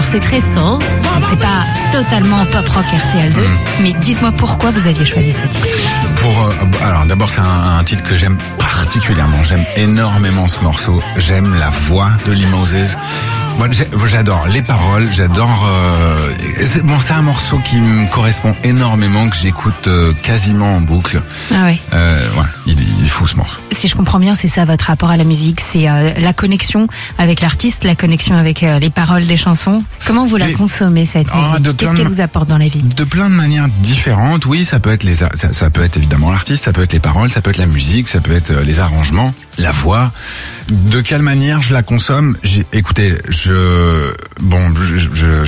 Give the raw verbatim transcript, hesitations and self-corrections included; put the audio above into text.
c'est très sans, donc c'est pas totalement pop rock R T L deux, mmh. mais dites-moi pourquoi vous aviez choisi ce titre. Pour euh, alors d'abord c'est un, un titre que j'aime particulièrement, j'aime énormément ce morceau, j'aime la voix de Lee Moses. Moi j'adore les paroles, j'adore euh, c'est, bon c'est un morceau qui me correspond énormément, que j'écoute euh, quasiment en boucle. Ah ouais. Euh, ouais, il, il est fou ce morceau. Si je comprends bien, c'est ça votre rapport à la musique, c'est euh, la connexion avec l'artiste, la connexion avec euh, les paroles des chansons. Comment vous la Et, consommez cette oh, musique? Qu'est-ce qu'elle vous apporte dans la vie? De plein de manières différentes. Oui, ça peut être les ça, ça peut être évidemment l'artiste, ça peut être les paroles, ça peut être la musique, ça peut être les arrangements, la voix. De quelle manière je la consomme? J'ai, écoutez, je bon, je, je